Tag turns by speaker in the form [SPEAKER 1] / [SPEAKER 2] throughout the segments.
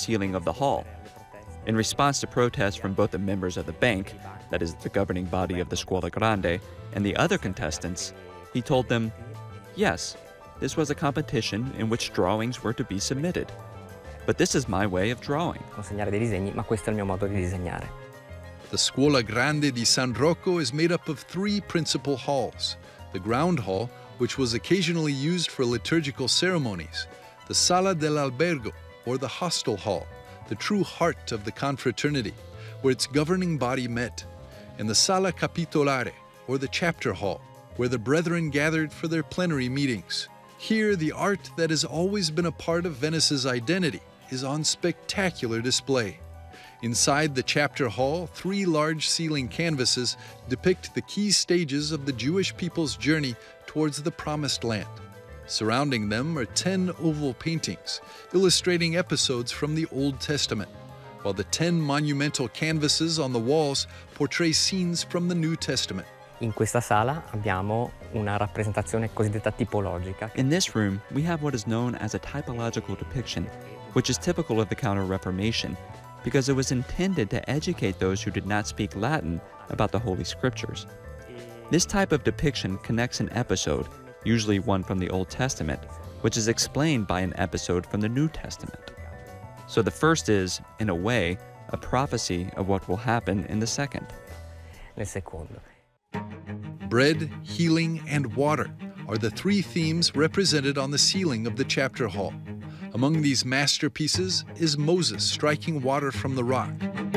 [SPEAKER 1] ceiling of the hall. In response to protests from both the members of the bank, that is the governing body of the Scuola Grande, and the other contestants, he told them, yes, this was a competition in which drawings were to be submitted. But this is my way of drawing.
[SPEAKER 2] Consegnare dei disegni, ma questo è il mio modo di disegnare.
[SPEAKER 3] The Scuola Grande di San Rocco is made up of 3 principal halls. The ground hall, which was occasionally used for liturgical ceremonies, the Sala dell'Albergo, or the hostel hall, the true heart of the confraternity, where its governing body met, and the Sala Capitolare, or the chapter hall, where the brethren gathered for their plenary meetings. Here, the art that has always been a part of Venice's identity is on spectacular display. Inside the chapter hall, 3 large ceiling canvases depict the key stages of the Jewish people's journey towards the Promised Land. Surrounding them are 10 oval paintings, illustrating episodes from the Old Testament, while the 10 monumental canvases on the walls portray scenes from the New Testament.
[SPEAKER 2] In questa sala abbiamo una rappresentazione cosiddetta tipologica.
[SPEAKER 1] In this room, we have what is known as a typological depiction, which is typical of the Counter-Reformation, because it was intended to educate those who did not speak Latin about the Holy Scriptures. This type of depiction connects an episode, usually one from the Old Testament, which is explained by an episode from the New Testament. So the first is, in a way, a prophecy of what will happen in the second.
[SPEAKER 2] Nel secondo.
[SPEAKER 3] Bread, healing, and water are the 3 themes represented on the ceiling of the chapter hall. Among these masterpieces is Moses striking water from the rock.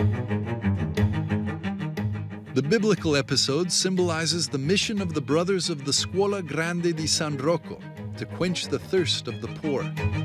[SPEAKER 3] The biblical episode symbolizes the mission of the brothers of the Scuola Grande di San Rocco to quench the thirst of the poor.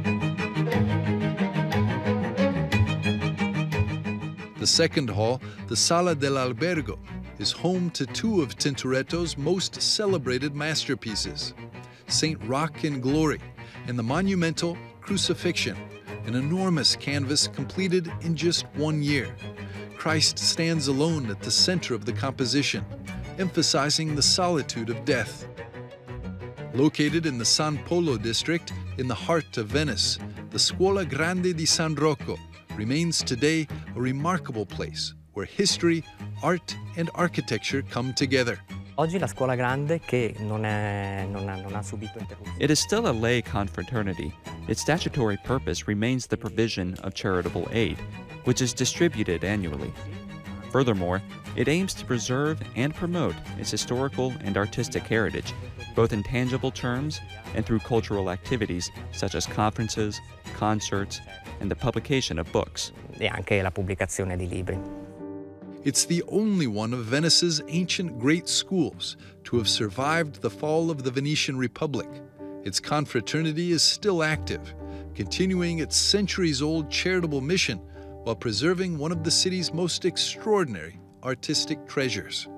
[SPEAKER 3] The second hall, the Sala dell'Albergo, is home to 2 of Tintoretto's most celebrated masterpieces, Saint Roch in Glory and the monumental Crucifixion, an enormous canvas completed in just 1 year. Christ stands alone at the center of the composition, emphasizing the solitude of death. Located in the San Polo district in the heart of Venice, the Scuola Grande di San Rocco remains today a remarkable place where history, art, and architecture come together.
[SPEAKER 2] Oggi la Scuola Grande, che non ha subito interruzioni.
[SPEAKER 1] It is still a lay confraternity. Its statutory purpose remains the provision of charitable aid, which is distributed annually. Furthermore, it aims to preserve and promote its historical and artistic heritage, both in tangible terms and through cultural activities such as conferences, concerts, and the publication of books.
[SPEAKER 2] E anche la pubblicazione di libri.
[SPEAKER 3] It's the only one of Venice's ancient great schools to have survived the fall of the Venetian Republic. Its confraternity is still active, continuing its centuries-old charitable mission while preserving one of the city's most extraordinary artistic treasures.